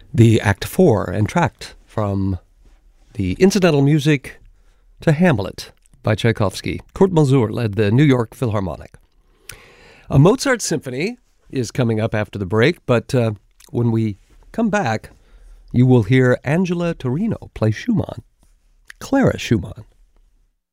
the Act 4 entr'acte from the incidental music to Hamlet by Tchaikovsky. Kurt Masur led the New York Philharmonic. A Mozart symphony is coming up after the break, but when we come back, you will hear Angela Torino play Schumann, Clara Schumann.